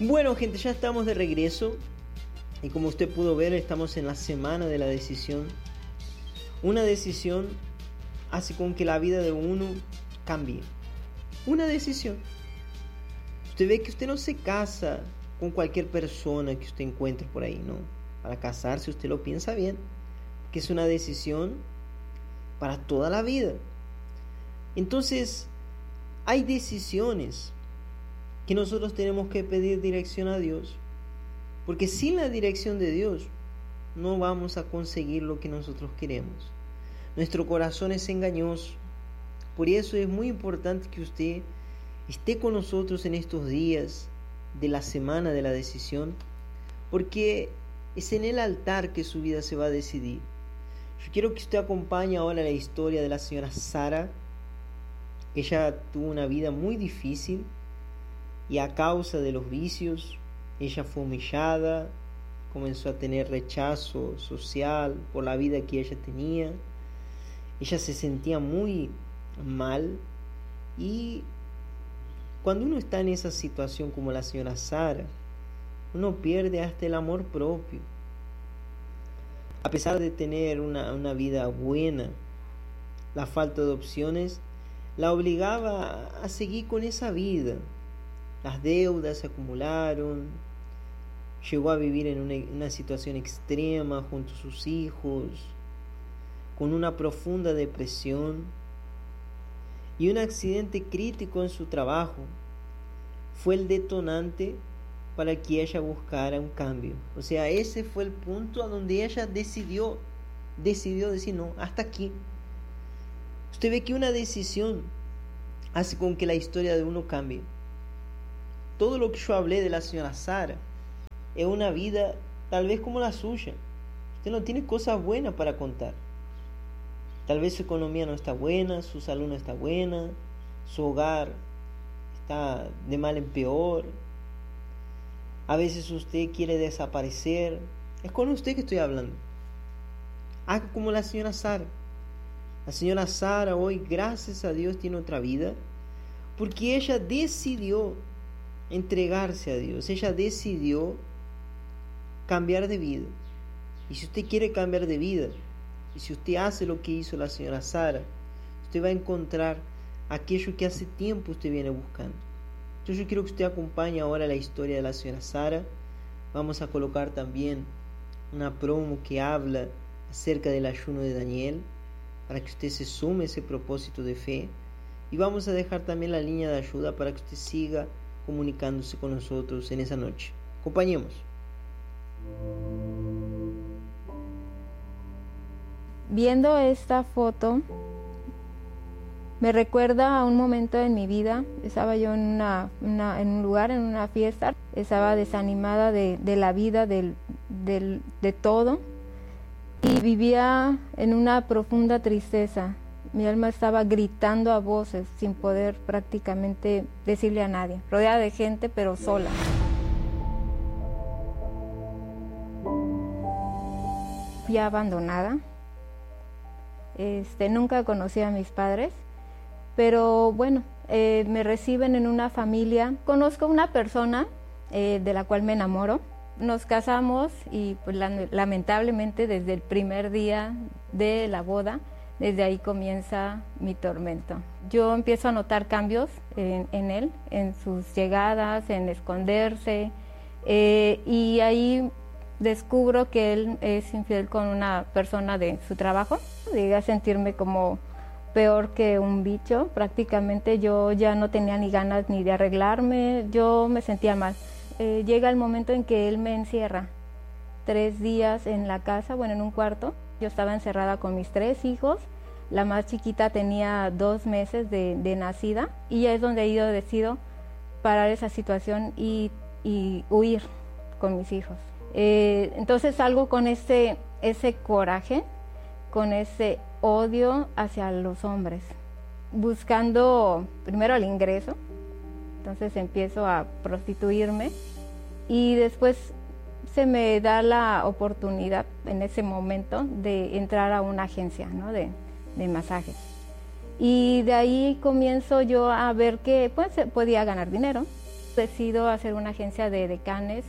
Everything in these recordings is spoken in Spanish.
Bueno, gente, ya estamos de regreso y como usted pudo ver, estamos en la semana de la decisión. Una decisión hace con que la vida de uno cambie. Una decisión. Usted ve que usted no se casa con cualquier persona que usted encuentre por ahí, ¿no? Para casarse usted lo piensa bien, que es una decisión para toda la vida. Entonces, hay decisiones que nosotros tenemos que pedir dirección a Dios, porque sin la dirección de Dios no vamos a conseguir lo que nosotros queremos. Nuestro corazón es engañoso. Por eso es muy importante que usted esté con nosotros en estos días de la semana de la decisión, porque es en el altar que su vida se va a decidir. Yo quiero que usted acompañe ahora la historia de la señora Sara. Ella tuvo una vida muy difícil y a causa de los vicios, ella fue humillada, comenzó a tener rechazo social por la vida que ella tenía. Ella se sentía muy mal y cuando uno está en esa situación como la señora Sara, uno pierde hasta el amor propio. A pesar de tener una vida buena, la falta de opciones la obligaba a seguir con esa vida. Las deudas se acumularon, llegó a vivir en una situación extrema junto a sus hijos, con una profunda depresión, y un accidente crítico en su trabajo fue el detonante para que ella buscara un cambio. O sea, ese fue el punto a donde ella decidió decir no, hasta aquí. Usted ve que una decisión hace con que la historia de uno cambie. Todo lo que yo hablé de la señora Sara es una vida tal vez como la suya. Usted no tiene cosas buenas para contar. Tal vez su economía no está buena, su salud no está buena, su hogar está de mal en peor. A veces usted quiere desaparecer. Es con usted que estoy hablando. Haga como la señora Sara. La señora Sara hoy, gracias a Dios, tiene otra vida, porque ella decidió entregarse a Dios. Ella decidió cambiar de vida. Y si usted quiere cambiar de vida, y si usted hace lo que hizo la señora Sara, usted va a encontrar aquello que hace tiempo usted viene buscando. Entonces yo quiero que usted acompañe ahora la historia de la señora Sara. Vamos a colocar también una promo que habla acerca del ayuno de Daniel, para que usted se sume a ese propósito de fe. Y vamos a dejar también la línea de ayuda para que usted siga comunicándose con nosotros en esa noche. Acompañemos. Viendo esta foto, me recuerda a un momento en mi vida. Estaba yo en un lugar, en una fiesta. Estaba desanimada de la vida, de todo. Y vivía en una profunda tristeza. Mi alma estaba gritando a voces sin poder prácticamente decirle a nadie. Rodeada de gente, pero sola. Fui abandonada. Nunca conocí a mis padres, pero bueno, me reciben en una familia. Conozco una persona de la cual me enamoro. Nos casamos y pues, lamentablemente desde el primer día de la boda, desde ahí comienza mi tormento. Yo empiezo a notar cambios en él, en sus llegadas, en esconderse, y ahí descubro que él es infiel con una persona de su trabajo. Llegué a sentirme como peor que un bicho. Prácticamente yo ya no tenía ni ganas ni de arreglarme, yo me sentía mal. Llega el momento en que él me encierra 3 días en la casa, bueno, en un cuarto. Yo estaba encerrada con mis 3 hijos. La más chiquita tenía 2 meses de nacida, y ya es donde yo decido parar esa situación y huir con mis hijos. Entonces salgo con ese coraje, con ese odio hacia los hombres, buscando primero el ingreso. Entonces empiezo a prostituirme y después se me da la oportunidad en ese momento de entrar a una agencia, ¿no?, de masajes. Y de ahí comienzo yo a ver que pues podía ganar dinero. Decido hacer una agencia de decanes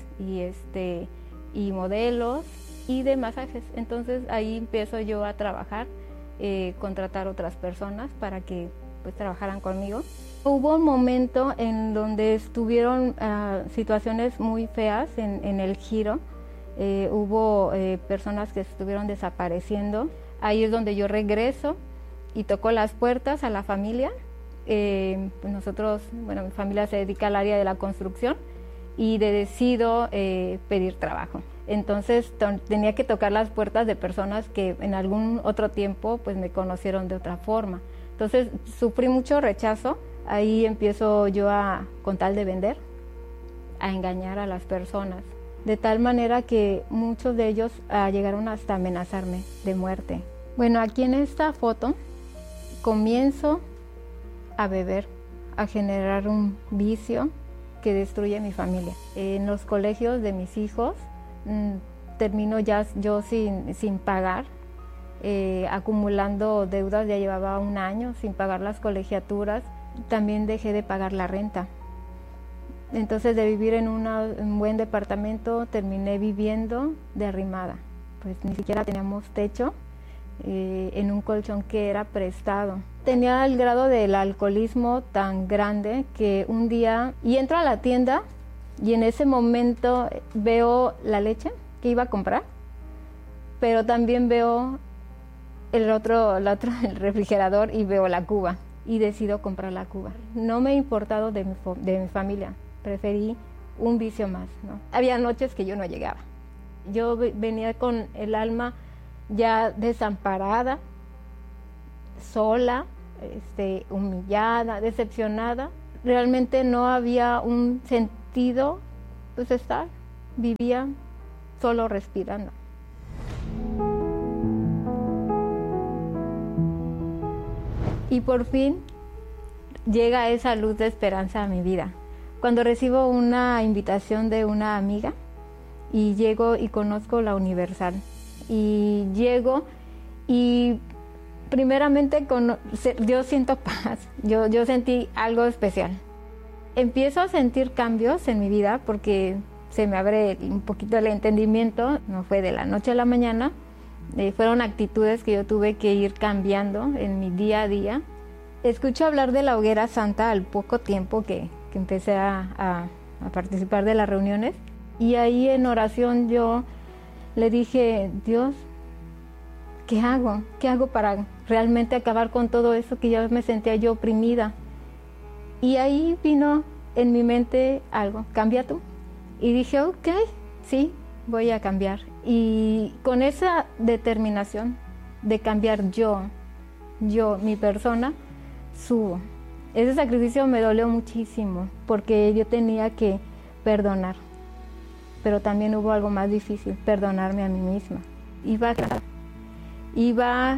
y modelos y de masajes. Entonces ahí empiezo yo a trabajar, contratar otras personas para que pues trabajaran conmigo. Hubo un momento en donde estuvieron situaciones muy feas en el giro. Hubo personas que estuvieron desapareciendo. Ahí es donde yo regreso y toco las puertas a la familia. Pues nosotros, mi familia se dedica al área de la construcción y decido pedir trabajo. Entonces tenía que tocar las puertas de personas que en algún otro tiempo pues me conocieron de otra forma. Entonces sufrí mucho rechazo. Ahí empiezo yo con tal de vender, a engañar a las personas, de tal manera que muchos de ellos llegaron hasta amenazarme de muerte. Bueno, aquí en esta foto comienzo a beber, a generar un vicio que destruye mi familia. En los colegios de mis hijos termino ya yo sin pagar, acumulando deudas. Ya llevaba un año sin pagar las colegiaturas. También dejé de pagar la renta. Entonces, de vivir en un buen departamento, terminé viviendo de arrimada. Pues ni siquiera teníamos techo, en un colchón que era prestado. Tenía el grado del alcoholismo tan grande que un día entro a la tienda y en ese momento veo la leche que iba a comprar, pero también veo el refrigerador y veo la cuba. Y decido comprar la cuba. No me he importado de mi familia, preferí un vicio más, ¿no? Había noches que yo no llegaba. Yo venía con el alma ya desamparada, sola, humillada, decepcionada. Realmente no había un sentido, pues estar, vivía solo respirando. Y por fin llega esa luz de esperanza a mi vida. Cuando recibo una invitación de una amiga y llego y conozco la Universal. Y llego y primeramente yo siento paz, yo sentí algo especial. Empiezo a sentir cambios en mi vida porque se me abre un poquito el entendimiento. No fue de la noche a la mañana. Fueron actitudes que yo tuve que ir cambiando en mi día a día. Escucho hablar de la hoguera santa al poco tiempo que empecé a participar de las reuniones. Y ahí en oración yo le dije, Dios, ¿qué hago? ¿Qué hago para realmente acabar con todo eso que ya me sentía yo oprimida? Y ahí vino en mi mente algo, cambia tú. Y dije, ok, sí, voy a cambiar. Y con esa determinación de cambiar yo, mi persona, subo. Ese sacrificio me dolió muchísimo porque yo tenía que perdonar. Pero también hubo algo más difícil, perdonarme a mí misma. Iba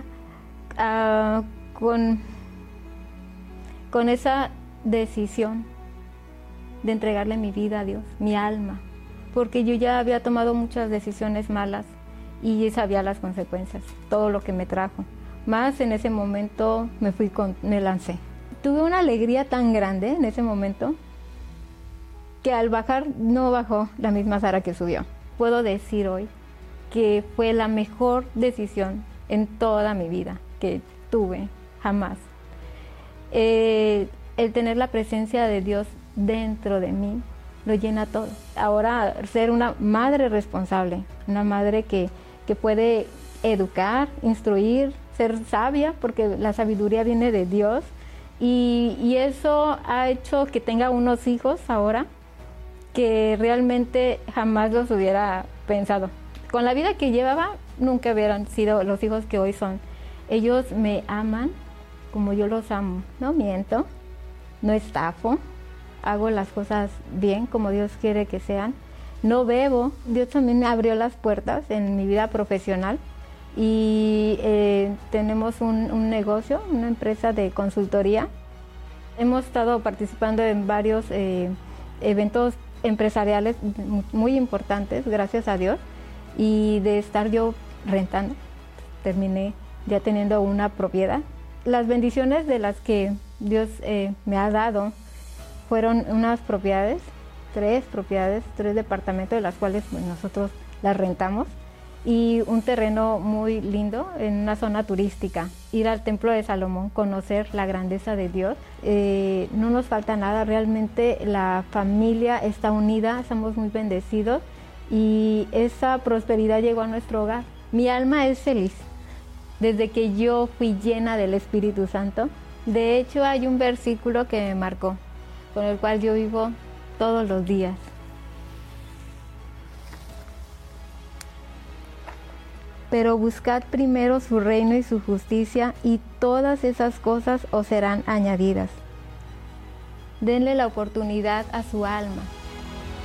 con esa decisión de entregarle mi vida a Dios, mi alma, porque yo ya había tomado muchas decisiones malas y sabía las consecuencias, todo lo que me trajo. Más en ese momento me lancé. Tuve una alegría tan grande en ese momento que al bajar no bajó la misma Sara que subió. Puedo decir hoy que fue la mejor decisión en toda mi vida que tuve, jamás. El tener la presencia de Dios dentro de mí lo llena todo. Ahora ser una madre responsable, una madre que puede educar, instruir, ser sabia, porque la sabiduría viene de Dios, y eso ha hecho que tenga unos hijos ahora que realmente jamás los hubiera pensado. Con la vida que llevaba, nunca hubieran sido los hijos que hoy son. Ellos me aman como yo los amo. No miento, no estafo, hago las cosas bien como Dios quiere que sean. No bebo. Dios también me abrió las puertas en mi vida profesional y tenemos un negocio, una empresa de consultoría. Hemos estado participando en varios eventos empresariales muy importantes, gracias a Dios, y de estar yo rentando, terminé ya teniendo una propiedad. Las bendiciones de las que Dios me ha dado fueron unas propiedades 3 propiedades, 3 departamentos, de las cuales pues, nosotros las rentamos, y un terreno muy lindo en una zona turística. Ir al Templo de Salomón, conocer la grandeza de Dios. No nos falta nada, realmente la familia está unida, estamos muy bendecidos y esa prosperidad llegó a nuestro hogar. Mi alma es feliz desde que yo fui llena del Espíritu Santo. De hecho, hay un versículo que me marcó, con el cual yo vivo todos los días. Pero buscad primero su reino y su justicia, y todas esas cosas os serán añadidas. Denle la oportunidad a su alma.